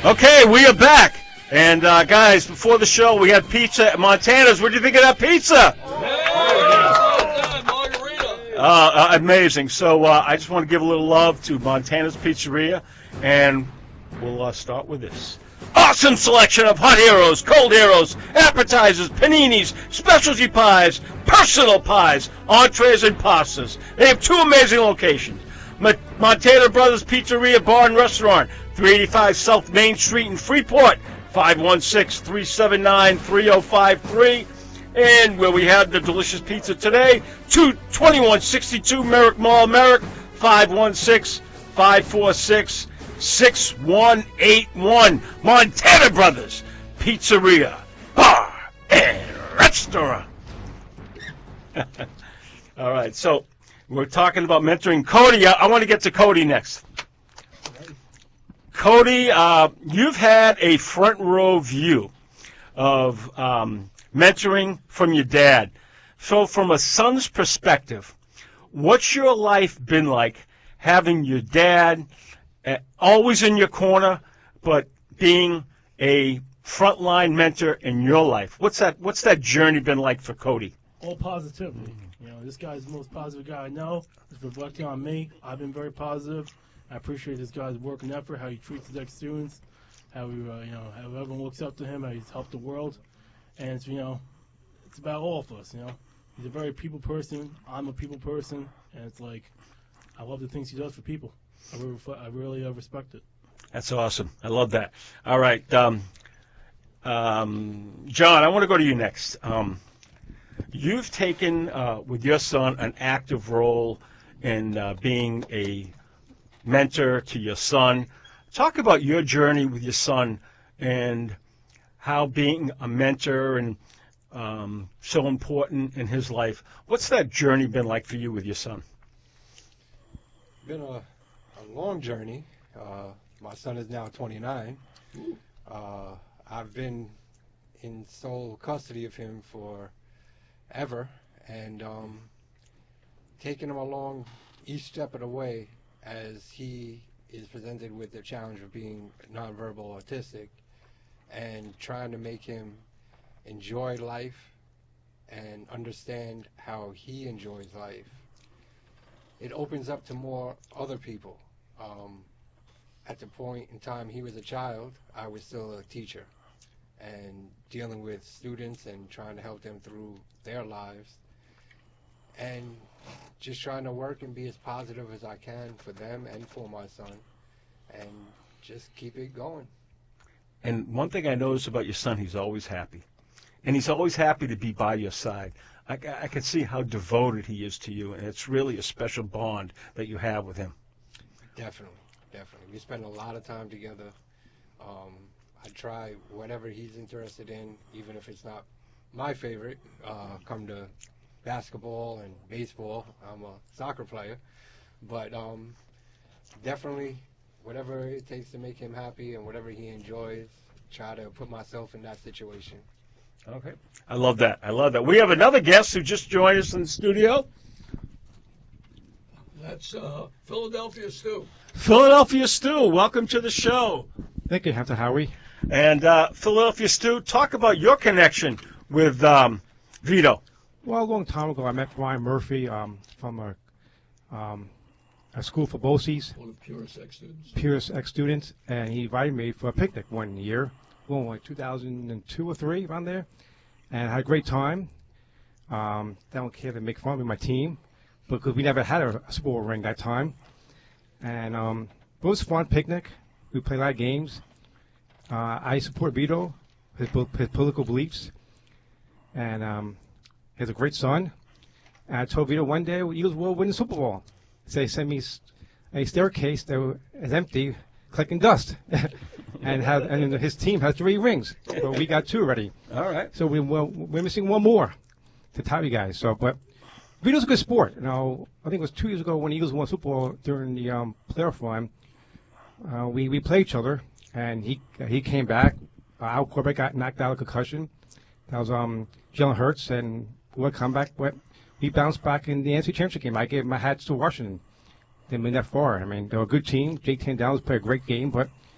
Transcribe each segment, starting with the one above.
Okay, we are back. And, guys, before the show, we had pizza at Montana's. What do you think of that pizza? Amazing. So I just want to give a little love to Montana's Pizzeria, and we'll start with this. Awesome selection of hot heroes, cold heroes, appetizers, paninis, specialty pies, personal pies, entrees, and pastas. They have two amazing locations. Montana Brothers Pizzeria Bar and Restaurant, 385 South Main Street in Freeport, 516-379-3053. And where we had the delicious pizza today, 2162 Merrick Mall, Merrick, 516-546-6181. Montana Brothers Pizzeria, Bar, and Restaurant. All right, so we're talking about mentoring. Cody, I want to get to Cody next. Cody, you've had a front row view of mentoring from your dad. So from a son's perspective, what's your life been like having your dad always in your corner, but being a frontline mentor in your life? What's that journey been like for Cody? All positivity. This guy's the most positive guy I know. It's reflecting on me. I've been very positive. I appreciate this guy's work and effort, how he treats his ex-students, how how everyone looks up to him, how he's helped the world. And it's about all of us. He's a very people person. I'm a people person, and it's like I love the things he does for people. I really respect it. That's awesome. I love that. All right, John, I want to go to you next. You've taken with your son an active role in being a mentor to your son. Talk about your journey with your son and how being a mentor and so important in his life. What's that journey been like for you with your son? Been a long journey. My son is now 29. I've been in sole custody of him forever, and taking him along each step of the way as he is presented with the challenge of being nonverbal autistic, and trying to make him enjoy life and understand how he enjoys life. It opens up to more other people. At the point in time he was a child, I was still a teacher and dealing with students and trying to help them through their lives and just trying to work and be as positive as I can for them and for my son and just keep it going. And one thing I notice about your son, he's always happy. And he's always happy to be by your side. I can see how devoted he is to you, and it's really a special bond that you have with him. Definitely. We spend a lot of time together. I try whatever he's interested in, even if it's not my favorite. Come to basketball and baseball. I'm a soccer player. But definitely whatever it takes to make him happy and whatever he enjoys, try to put myself in that situation. Okay. I love that. We have another guest who just joined us in the studio. That's Philadelphia Stu. Philadelphia Stu, welcome to the show. Thank you, Dr. Howie. And Philadelphia Stu, talk about your connection with Vito. Well, a long time ago, I met Brian Murphy from a school for BOCES. One of Purist ex-students. Purist ex-students, and he invited me for a picnic one year, like 2002 or 3, around there, and I had a great time. They don't care to make fun of me, my team, because we never had a Super Bowl ring that time. And it was a fun picnic. We played a lot of games. I support Vito, his political beliefs, and he has a great son. And I told Vito one day Eagles will win the Super Bowl. So they sent me a staircase that was empty, collecting dust. and his team has 3 rings. So we got 2 already. All right. So we're missing one more to tie you guys. So, but Vito's a good sport. I think it was 2 years ago when the Eagles won Super Bowl during the playoff run. We played each other, and he came back. Al Corbett got knocked out of concussion. That was Jalen Hurts, and what comeback? We bounced back in the NFC Championship game. I gave my hats to Washington. They went that far. I mean, they're a good team. Jake Tandales played a great game, but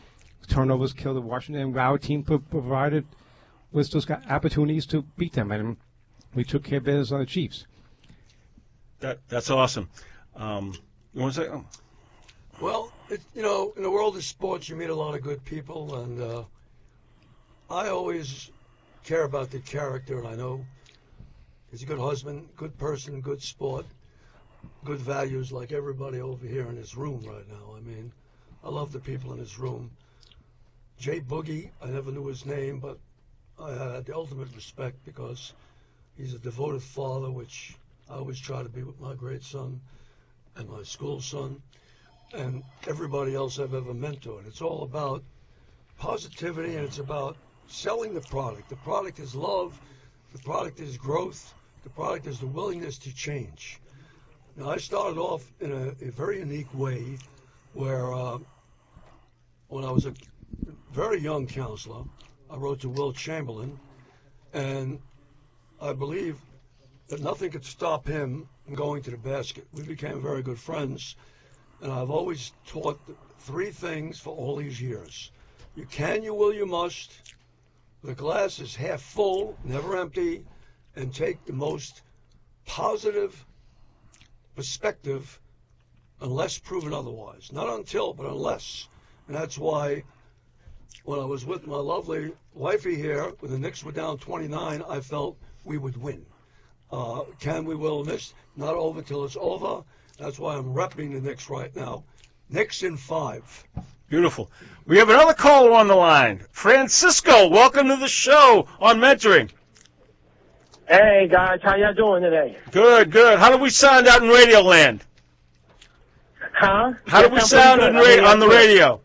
turnovers killed Washington, and our team provided with those opportunities to beat them, and we took care of business on the Chiefs. That's awesome. You want to say? Oh. Well, in the world of sports, you meet a lot of good people, and I always care about the character, and I know he's a good husband, good person, good sport, good values like everybody over here in this room right now. I mean, I love the people in this room. Jay Boogie, I never knew his name, but I had the ultimate respect because he's a devoted father, which I always try to be with my great son and my school son and everybody else I've ever mentored. It's all about positivity, and it's about selling the product. The product is love. The product is growth. The product is the willingness to change. Now, I started off in a very unique way where when I was a very young counselor, I wrote to Will Chamberlain, and I believe that nothing could stop him from going to the basket. We became very good friends, and I've always taught three things for all these years. You can, you will, you must. The glass is half full, never empty, and take the most positive perspective unless proven otherwise. Not until, but unless. And that's why when I was with my lovely wifey here, when the Knicks were down 29, I felt we would win. Can, we will, miss. Not over till it's over. That's why I'm repping the Knicks right now. Knicks in 5. Beautiful. We have another caller on the line. Francisco, welcome to the show on Mentoring. Hey, guys. How y'all doing today? Good, good. How do we sound out in Radio Land? Huh? How do we sound on the radio?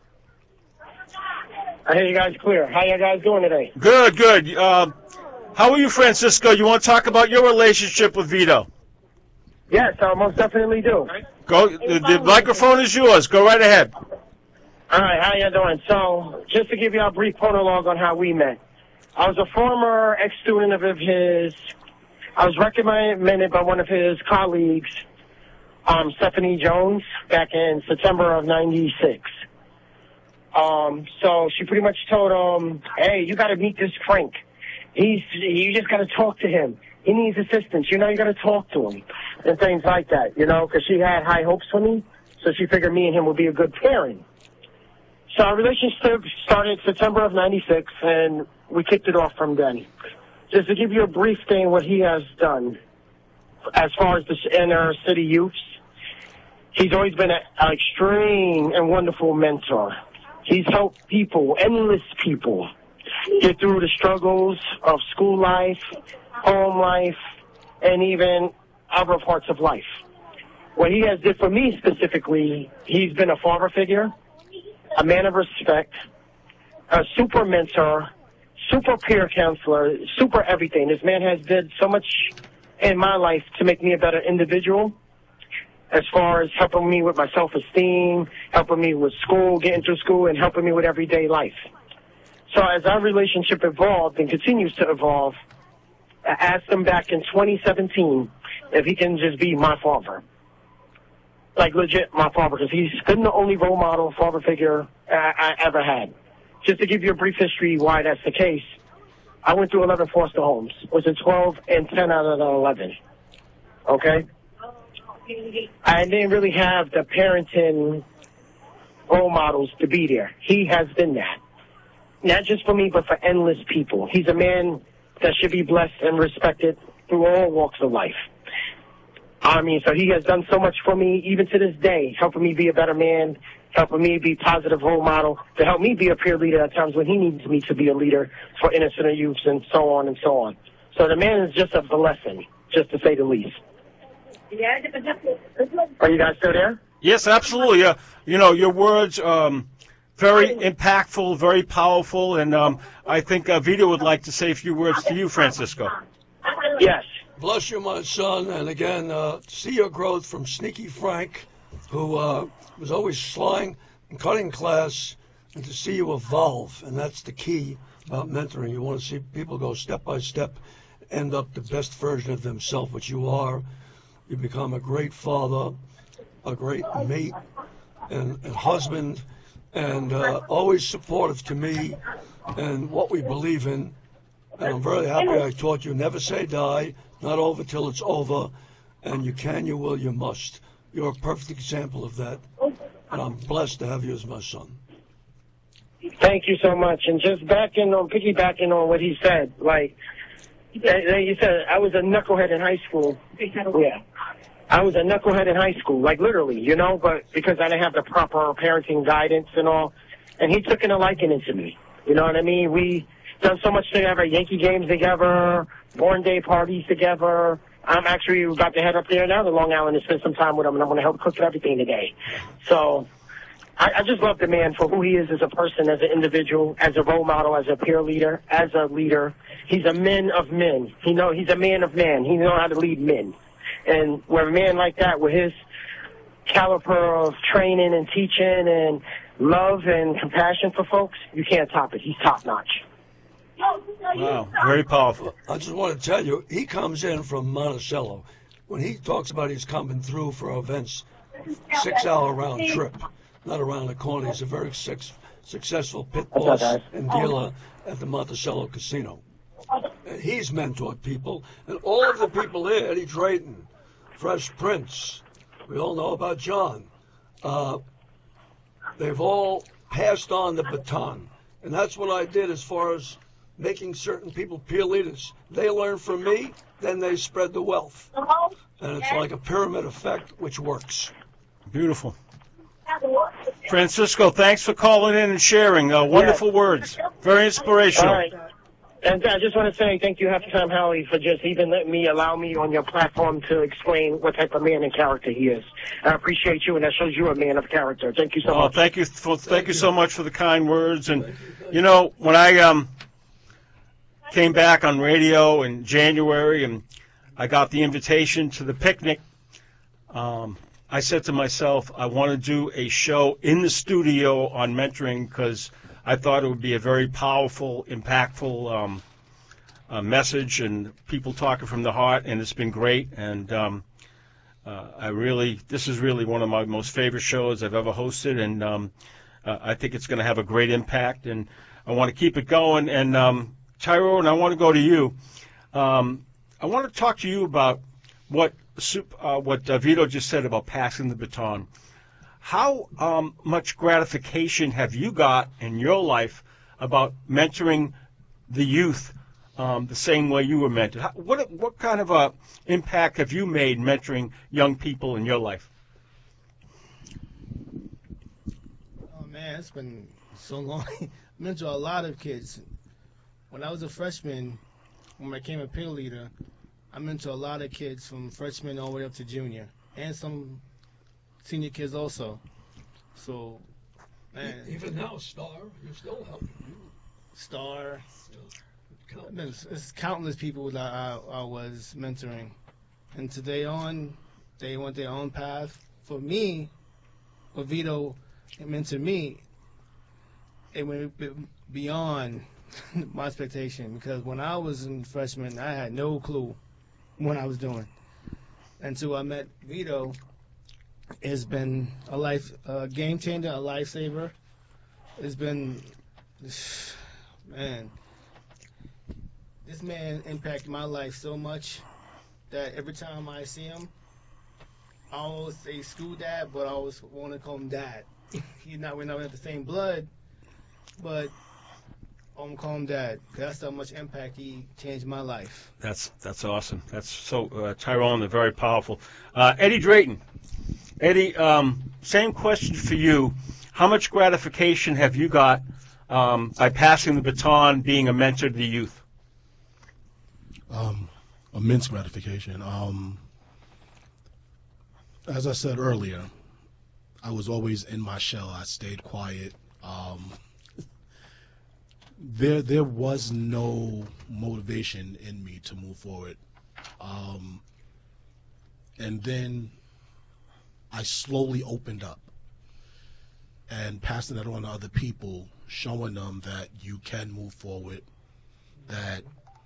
I hear you guys clear. How you guys doing today? Good, good. How are you, Francisco? You want to talk about your relationship with Vito? Yes, I most definitely do. Go. The microphone is yours. Go right ahead. All right, how you doing? So, just to give you a brief prologue on how we met. I was a former ex-student of his. I was recommended by one of his colleagues, Stephanie Jones, back in September of '96. So she pretty much told him, "Hey, you got to meet this Frank. You just got to talk to him. He needs assistance. You got to talk to him," and things like that. Because she had high hopes for me, so she figured me and him would be a good pairing. So our relationship started September of '96, and we kicked it off from then. Just to give you a brief thing, what he has done as far as the inner city youths, he's always been an extreme and wonderful mentor. He's helped people, endless people, get through the struggles of school life, home life, and even other parts of life. What he has did for me specifically, he's been a father figure, a man of respect, a super mentor, super peer counselor, super everything. This man has did so much in my life to make me a better individual, as far as helping me with my self-esteem, helping me with school, getting through school, and helping me with everyday life. So as our relationship evolved and continues to evolve, I asked him back in 2017 if he can just be my father. Like, legit my father, because he's been the only role model, father figure I ever had. Just to give you a brief history why that's the case, I went through 11 foster homes. Was it 12 and 10 out of the 11? Okay? I didn't really have the parenting role models to be there. He has been that. Not just for me, but for endless people. He's a man that should be blessed and respected through all walks of life. So he has done so much for me, even to this day, helping me be a better man, helping me be a positive role model, to help me be a peer leader at times when he needs me to be a leader for inner city youths and so on and so on. So the man is just a blessing, just to say the least. Are you guys still there? Yes, absolutely. Your words, very impactful, very powerful, and I think Vito would like to say a few words to you, Francisco. Yes. Bless you, my son, and again, see your growth from Sneaky Frank, who was always slying and cutting class, and to see you evolve, and that's the key about mentoring. You want to see people go step by step, end up the best version of themselves, which you are. You become a great father, a great mate, and husband, and always supportive to me and what we believe in. And I'm very happy I taught you never say die, not over till it's over, and you can, you will, you must. You're a perfect example of that, and I'm blessed to have you as my son. Thank you so much. And just piggybacking on what he said, like you said, I was a knucklehead in high school. Yeah. I was a knucklehead in high school, like literally, but because I didn't have the proper parenting guidance and all. And he took a liking into me. You know what I mean? We done so much together, Yankee games together, born day parties together. I'm actually about to head up there now to Long Island to spend some time with him, and I'm going to help cook everything today. So I just love the man for who he is as a person, as an individual, as a role model, as a peer leader, as a leader. He's a man of men. He's a man of man. He knows how to lead men. And with a man like that, with his caliber of training and teaching and love and compassion for folks, you can't top it. He's top notch. Wow, very powerful. I just want to tell you, he comes in from Monticello. When he talks about he's coming through for events, 6-hour round trip, not around the corner. He's a very successful pit boss and dealer at the Monticello Casino. And he's mentored people, and all of the people there, Eddie Drayton, Fresh Prince, we all know about John. They've all passed on the baton. And that's what I did as far as making certain people peer leaders. They learn from me, then they spread the wealth. And it's like a pyramid effect, which works. Beautiful. Francisco, thanks for calling in and sharing. Wonderful words. Very inspirational. All right. And I just want to say thank you, Halftime Howie, for just even letting me allow me on your platform to explain what type of man and character he is. I appreciate you, and that shows you a man of character. Thank you so much. Thank you so much for the kind words. And when I came back on radio in January and I got the invitation to the picnic, I said to myself, I want to do a show in the studio on mentoring because I thought it would be a very powerful, impactful message and people talking from the heart, and it's been great. And this is really one of my most favorite shows I've ever hosted, and I think it's going to have a great impact, and I want to keep it going. And Tyrone, I want to go to you. I want to talk to you about what Vito just said about passing the baton. How much gratification have you got in your life about mentoring the youth the same way you were mentored? What kind of impact have you made mentoring young people in your life? Oh, man, it's been so long. I mentored a lot of kids. When I was a freshman, when I became a peer leader, I mentored a lot of kids from freshman all the way up to junior, and some senior kids also. So, man. Even now, Star, you're still helping. Star. It's countless people that I was mentoring. And today on, they went their own path. For me, what Vito mentored me, it went beyond my expectation. Because when I was in freshman, I had no clue what I was doing. Until I met Vito, it's been a game changer, a lifesaver. It's been, man, this man impacted my life so much that every time I see him, I always say school dad, but I always want to call him dad. We're not the same blood, but I'm call him dad. That's how much impact he changed my life. That's awesome. That's so Tyrone, very powerful. Eddie Drayton. Eddie, same question for you. How much gratification have you got by passing the baton, being a mentor to the youth? Immense gratification. As I said earlier, I was always in my shell. I stayed quiet. There was no motivation in me to move forward. And then I slowly opened up and passing that on to other people, showing them that you can move forward, that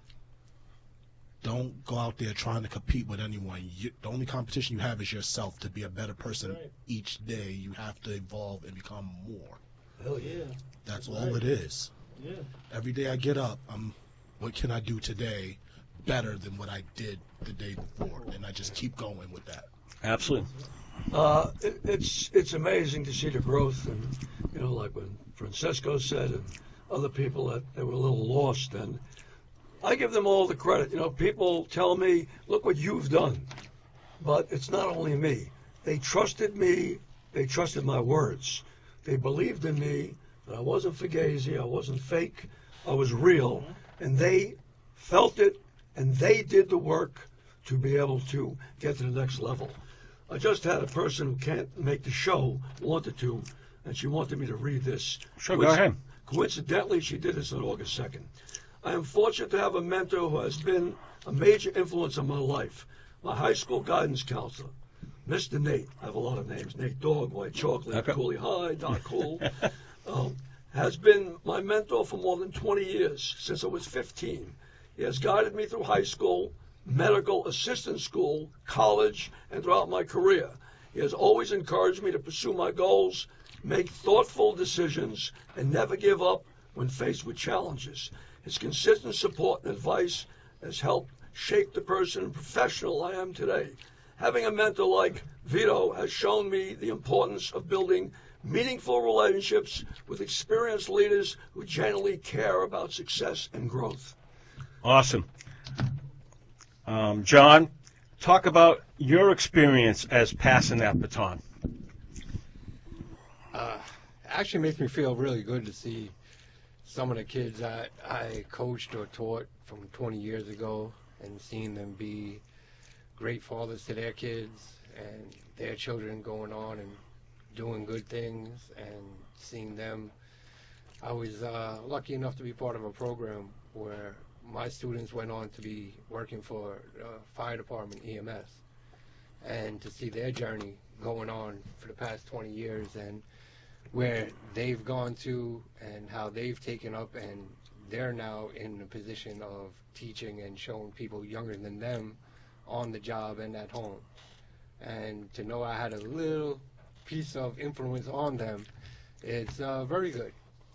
don't go out there trying to compete with anyone. The only competition you have is yourself. To be a better person each day, you have to evolve and become more. Hell yeah. That's all it is. Yeah. Every day I get up, what can I do today better than what I did the day before? And I just keep going with that. Absolutely. It's amazing to see the growth, and like when Francesco said, and other people that they were a little lost, and I give them all the credit. People tell me, look what you've done, but it's not only me. They trusted me. They trusted my words. They believed in me that I wasn't fugazi, I wasn't fake, I was real, and they felt it, and they did the work to be able to get to the next level. I just had a person who can't make the show wanted to, and she wanted me to read this. Sure, go ahead. Coincidentally, she did this on August 2nd. I am fortunate to have a mentor who has been a major influence on my life. My high school guidance counselor, Mr. Nate. I have a lot of names. Nate Dogg, White Chocolate, Okay. Cooley High, Doc Cool. Has been my mentor for more than 20 years, since I was 15. He has guided me through high school, medical assistant school, college, and throughout my career. He has always encouraged me to pursue my goals, make thoughtful decisions, and never give up when faced with challenges. His consistent support and advice has helped shape the person and professional I am today. Having a mentor like Vito has shown me the importance of building meaningful relationships with experienced leaders who genuinely care about success and growth. Awesome. John, talk about your experience as passing that baton. Actually makes me feel really good to see some of the kids that I coached or taught from 20 years ago and seeing them be great fathers to their kids and their children going on and doing good things, and seeing them. I was lucky enough to be part of a program where my students went on to be working for fire department, EMS, and to see their journey going on for the past 20 years and where they've gone to and how they've taken up, and they're now in a position of teaching and showing people younger than them on the job and at home. And to know I had a little piece of influence on them, it's very good.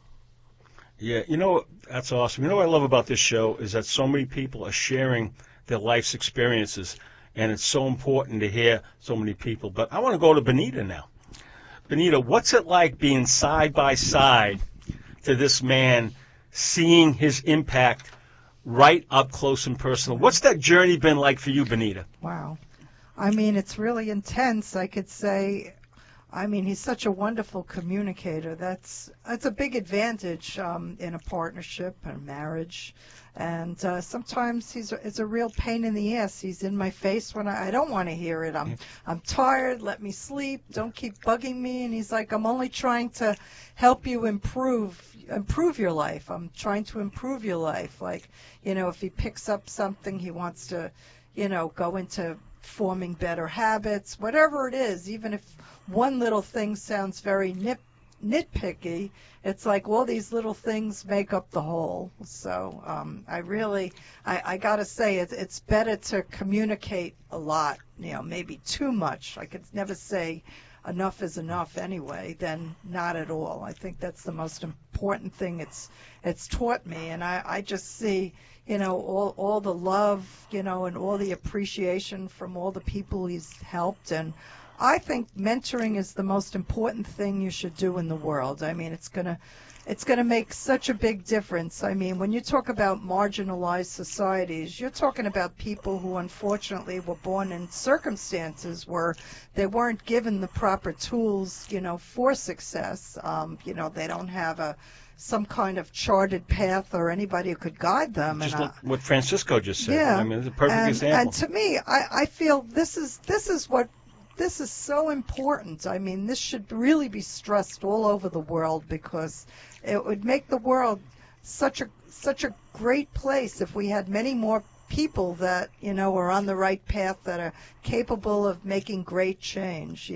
Yeah, that's awesome. What I love about this show is that so many people are sharing their life's experiences, and it's so important to hear so many people. But I want to go to Benita now. Benita, what's it like being side by side to this man, seeing his impact right up close and personal? What's that journey been like for you, Benita? Wow. I mean, it's really intense, I could say. I mean, he's such a wonderful communicator. That's a big advantage in a partnership and a marriage. And sometimes it's a real pain in the ass. He's in my face when I don't want to hear it. I'm tired. Let me sleep. Don't keep bugging me. And he's like, I'm only trying to help you improve your life. I'm trying to improve your life. Like, if he picks up something, he wants to, go into forming better habits, whatever it is, even if one little thing sounds very nitpicky, it's like all these little things make up the whole. So I got to say, it's better to communicate a lot, maybe too much. I could never say enough is enough anyway, than not at all. I think that's the most important thing it's taught me, and I just see all the love, and all the appreciation from all the people he's helped. And I think mentoring is the most important thing you should do in the world. I mean, it's gonna make such a big difference. I mean, when you talk about marginalized societies, you're talking about people who unfortunately were born in circumstances where they weren't given the proper tools, for success. They don't have some kind of charted path or anybody who could guide them. Just and like what Francisco just said. Yeah, I mean, it's a perfect example. And to me, I feel this is so important. I mean, this should really be stressed all over the world, because it would make the world such a great place if we had many more people that are on the right path, that are capable of making great change.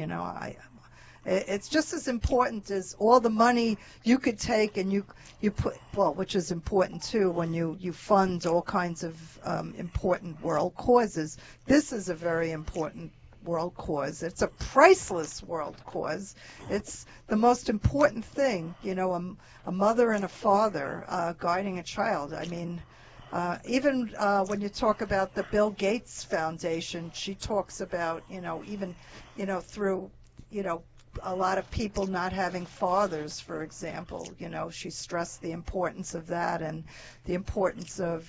It's just as important as all the money you could take and you put, which is important too when you fund all kinds of important world causes. This is a very important world cause. It's a priceless world cause. It's the most important thing, a mother and a father guiding a child. I mean, even when you talk about the Bill Gates Foundation, she talks about, even, through, a lot of people not having fathers, for example. She stressed the importance of that and the importance of,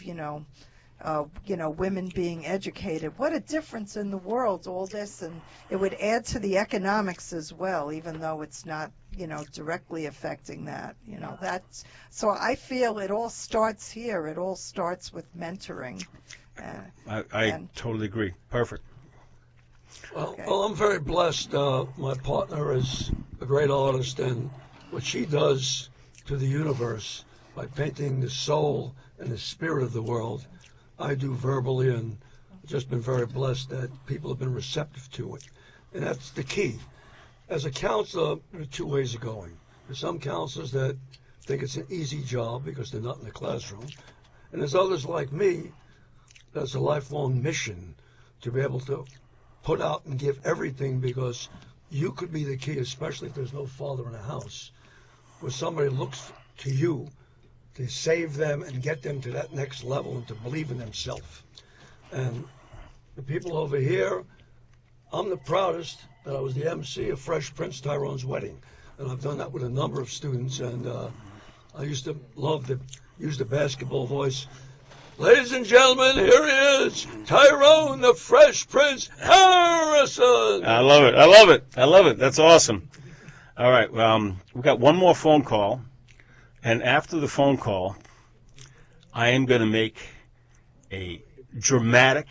women being educated. What a difference in the world, all this, and it would add to the economics as well, even though it's not, directly affecting that. So I feel it all starts here. It all starts with mentoring. I totally agree. Perfect. Well, I'm very blessed. My partner is a great artist, and what she does to the universe by painting the soul and the spirit of the world, I do verbally, and I've just been very blessed that people have been receptive to it. And that's the key. As a counselor, there are two ways of going. There's some counselors that think it's an easy job because they're not in the classroom. And there's others like me that's a lifelong mission to be able to put out and give everything, because you could be the key, especially if there's no father in the house, where somebody looks to you to save them and get them to that next level and to believe in themselves. And the people over here, I'm the proudest that I was the MC of Fresh Prince Tyrone's wedding. And I've done that with a number of students, and I used to love to use the basketball voice. Ladies and gentlemen, here he is, Tyrone, the Fresh Prince Harrison. I love it. I love it. I love it. That's awesome. All right. We've got one more phone call. And after the phone call, I am going to make a dramatic,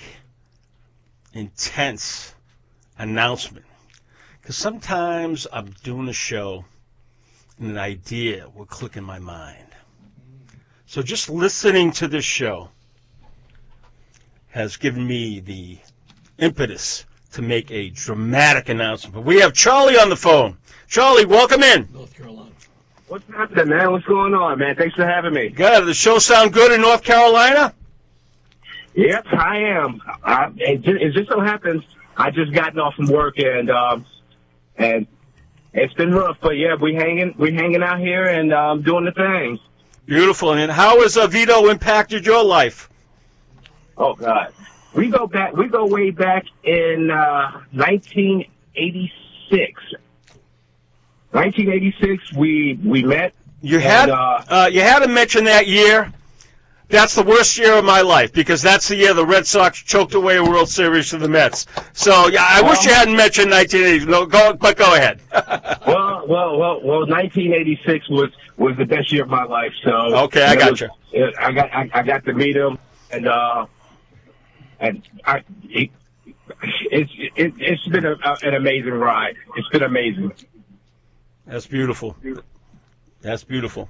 intense announcement. Because sometimes I'm doing a show and an idea will click in my mind. So just listening to this show has given me the impetus to make a dramatic announcement. But we have Charlie on the phone. Charlie, welcome in. North Carolina. What's happening, man? What's going on, man? Thanks for having me. Good. Does the show sound good in North Carolina? Yep, I am. It just so happens I just gotten off from work, and it's been rough, but yeah, we hanging out here and doing the thing. Beautiful. And how has Vito impacted your life? Oh God, we go way back in 1986. 1986, we met. You had to mention that year. That's the worst year of my life, because that's the year the Red Sox choked away a World Series to the Mets. So yeah, I wish you hadn't mentioned 1980. No, go ahead. well, 1986 was the best year of my life. So okay, I got you. I got to meet him, and it's been an amazing ride. It's been amazing. That's beautiful. That's beautiful.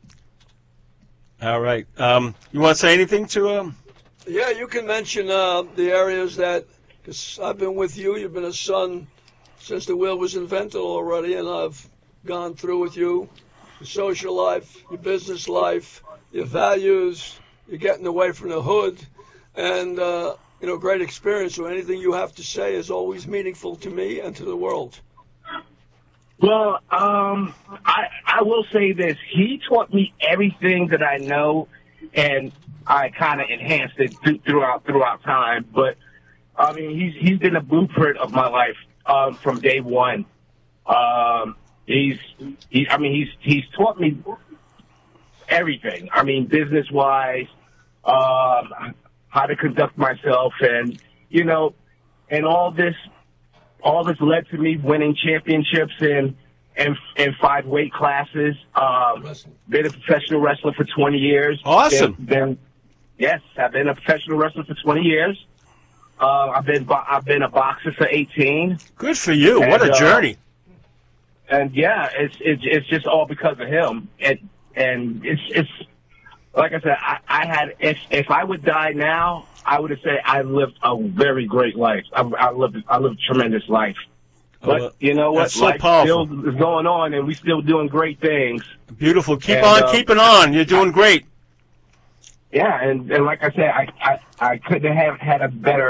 All right. You want to say anything to Yeah, you can mention the areas that, because I've been with you. You've been a son since the wheel was invented already, and I've gone through with you your social life, your business life, your values, you're getting away from the hood, and, great experience. So anything you have to say is always meaningful to me and to the world. Well, I will say this. He taught me everything that I know, and I kind of enhanced it throughout time. But I mean, he's been a blueprint of my life from day one. He's taught me everything. I mean, business wise, how to conduct myself, and and all this led to me winning championships in 5 weight classes. Been a professional wrestler for 20 years. Awesome. Yes, I've been a professional wrestler for 20 years. I've been a boxer for 18. Good for you. What a journey. And yeah, it's just all because of him. And it's like I said, I had, if I would die now, I would have said I lived a very great life. I lived a tremendous life. But you know what? So life powerful. still is going on, and we still doing great things. Beautiful. Keep on keeping on. You're doing great. Yeah, and like I said, I couldn't have had a better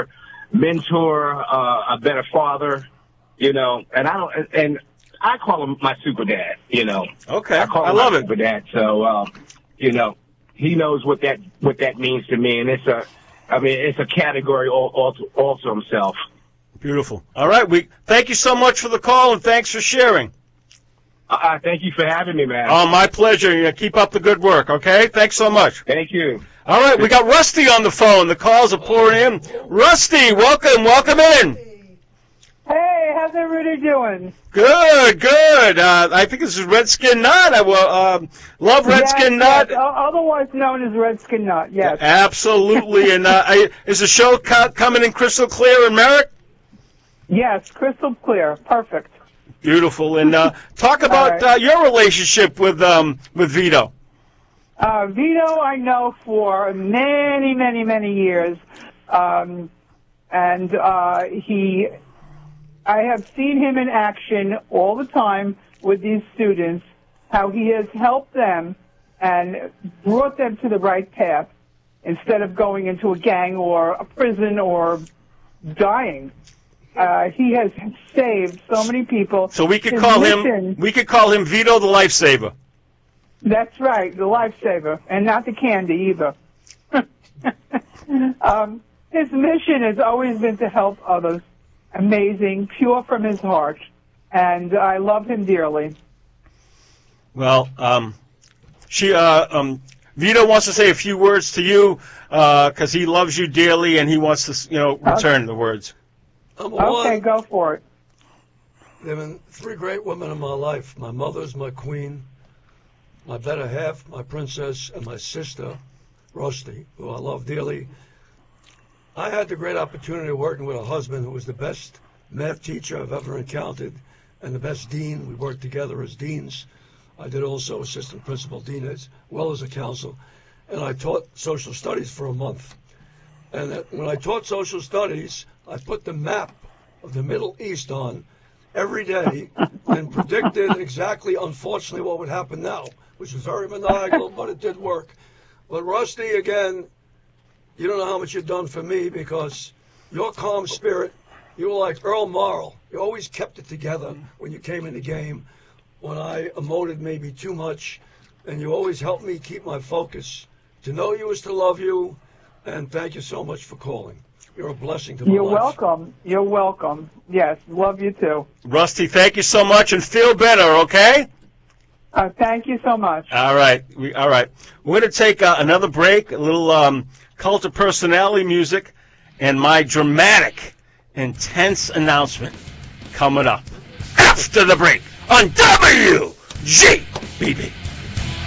mentor, a better father, you know, and I call him my super dad, you know. Okay. I call him my super dad. So, you know, he knows what that means to me, and it's a category all to himself. Beautiful. All right. Thank you so much for the call, and thanks for sharing. Thank you for having me, man. Oh, my pleasure. You know, keep up the good work, okay? Thanks so much. Thank you. All right, we got Rusty on the phone. The calls are pouring in. Rusty, welcome in. Hey, how's everybody doing? Good. I think this is Redskin Nut. I love Redskin Nut. Yes, otherwise known as Redskin Nut, yes. Absolutely. And is the show coming in crystal clear in Merrick? Yes, crystal clear. Perfect. Beautiful. And talk about your relationship with Vito. Vito I know for many, many, many years. I have seen him in action all the time with these students, how he has helped them and brought them to the right path instead of going into a gang or a prison or dying. He has saved so many people. So we could call him Vito the Lifesaver. That's right, the lifesaver, and not the candy either. His mission has always been to help others. Amazing, pure from his heart, and I love him dearly. Well, Vito wants to say a few words to you because he loves you dearly, and he wants to, return the words. Okay, go for it. There have been 3 great women in my life. My mother's my queen, my better half, my princess, and my sister, Rusty, who I love dearly. I had the great opportunity of working with a husband who was the best math teacher I've ever encountered and the best dean. We worked together as deans. I did also assistant principal dean as well as a counsel. And I taught social studies for a month. And when I taught social studies, I put the map of the Middle East on every day and predicted exactly, unfortunately, what would happen now, which was very maniacal, but it did work. But Rusty, again, you don't know how much you've done for me because your calm spirit, you were like Earl Morrall. You always kept it together when you came in the game, when I emoted maybe too much, and you always helped me keep my focus. To know you is to love you, and thank you so much for calling. You're a blessing to my life. You're welcome. You're welcome. Yes, love you too. Rusty, thank you so much, and feel better, okay? Thank you so much. All right. We're going to take another break, a little cult of personality music, and my dramatic, intense announcement coming up after the break on WGBB.